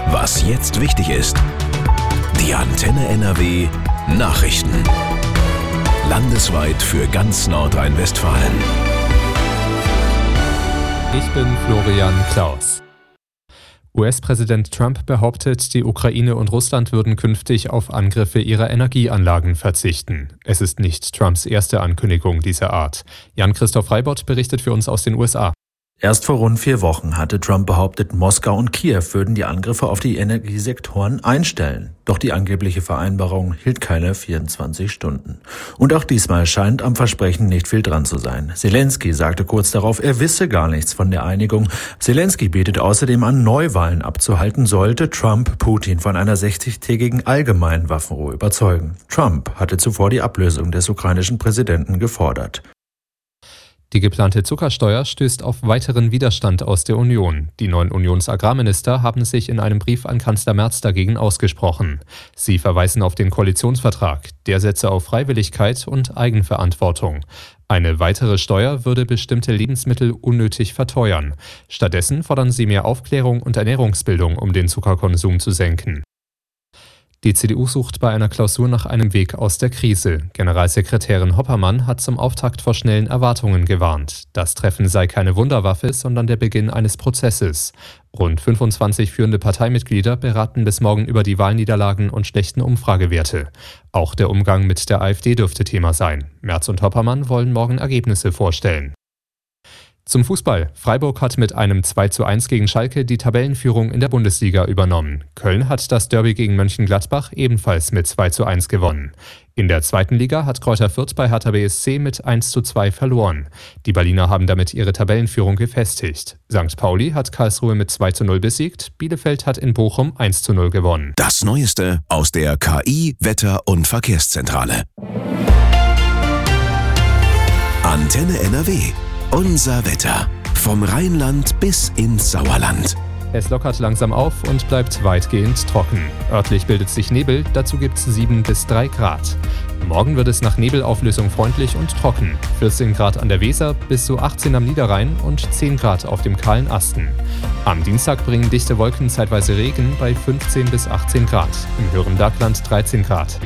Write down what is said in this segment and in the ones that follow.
Was jetzt wichtig ist. Die Antenne NRW Nachrichten. Landesweit für ganz Nordrhein-Westfalen. Ich bin Florian Klaus. US-Präsident Trump behauptet, die Ukraine und Russland würden künftig auf Angriffe ihrer Energieanlagen verzichten. Es ist nicht Trumps erste Ankündigung dieser Art. Jan-Christoph Reibott berichtet für uns aus den USA. Erst vor rund 4 Wochen hatte Trump behauptet, Moskau und Kiew würden die Angriffe auf die Energiesektoren einstellen. Doch die angebliche Vereinbarung hielt keine 24 Stunden. Und auch diesmal scheint am Versprechen nicht viel dran zu sein. Zelensky sagte kurz darauf, er wisse gar nichts von der Einigung. Zelensky bietet außerdem an, Neuwahlen abzuhalten, sollte Trump Putin von einer 60-tägigen allgemeinen Waffenruhe überzeugen. Trump hatte zuvor die Ablösung des ukrainischen Präsidenten gefordert. Die geplante Zuckersteuer stößt auf weiteren Widerstand aus der Union. Die 9 Unionsagrarminister haben sich in einem Brief an Kanzler Merz dagegen ausgesprochen. Sie verweisen auf den Koalitionsvertrag. Der setze auf Freiwilligkeit und Eigenverantwortung. Eine weitere Steuer würde bestimmte Lebensmittel unnötig verteuern. Stattdessen fordern sie mehr Aufklärung und Ernährungsbildung, um den Zuckerkonsum zu senken. Die CDU sucht bei einer Klausur nach einem Weg aus der Krise. Generalsekretärin Hoppermann hat zum Auftakt vor schnellen Erwartungen gewarnt. Das Treffen sei keine Wunderwaffe, sondern der Beginn eines Prozesses. Rund 25 führende Parteimitglieder beraten bis morgen über die Wahlniederlagen und schlechten Umfragewerte. Auch der Umgang mit der AfD dürfte Thema sein. Merz und Hoppermann wollen morgen Ergebnisse vorstellen. Zum Fußball. Freiburg hat mit einem 2:1 gegen Schalke die Tabellenführung in der Bundesliga übernommen. Köln hat das Derby gegen Mönchengladbach ebenfalls mit 2:1 gewonnen. In der zweiten Liga hat Greuther Fürth bei Hertha BSC mit 1:2 verloren. Die Berliner haben damit ihre Tabellenführung gefestigt. St. Pauli hat Karlsruhe mit 2:0 besiegt. Bielefeld hat in Bochum 1:0 gewonnen. Das Neueste aus der KI, Wetter- und Verkehrszentrale. Antenne NRW. Unser Wetter. Vom Rheinland bis ins Sauerland. Es lockert langsam auf und bleibt weitgehend trocken. Örtlich bildet sich Nebel, dazu gibt es 7 bis 3 Grad. Morgen wird es nach Nebelauflösung freundlich und trocken. 14 Grad an der Weser, bis zu 18 am Niederrhein und 10 Grad auf dem kahlen Asten. Am Dienstag bringen dichte Wolken zeitweise Regen bei 15 bis 18 Grad. Im höheren Bergland 13 Grad.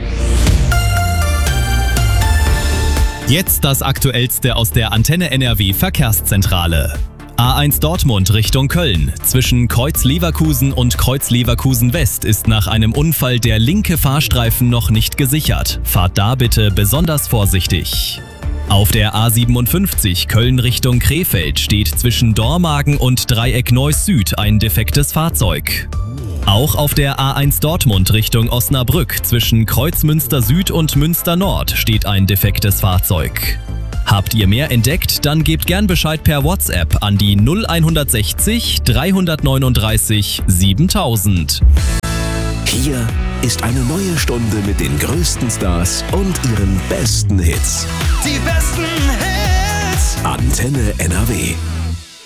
Jetzt das Aktuellste aus der Antenne NRW Verkehrszentrale. A1 Dortmund Richtung Köln. Zwischen Kreuz Leverkusen und Kreuz Leverkusen West ist nach einem Unfall der linke Fahrstreifen noch nicht gesichert. Fahrt da bitte besonders vorsichtig. Auf der A57 Köln Richtung Krefeld steht zwischen Dormagen und Dreieck Neuss Süd ein defektes Fahrzeug. Auch auf der A1 Dortmund Richtung Osnabrück zwischen Kreuzmünster Süd und Münster Nord steht ein defektes Fahrzeug. Habt ihr mehr entdeckt? Dann gebt gern Bescheid per WhatsApp an die 0160 339 7000. Hier ist eine neue Stunde mit den größten Stars und ihren besten Hits. Die besten Hits. Antenne NRW.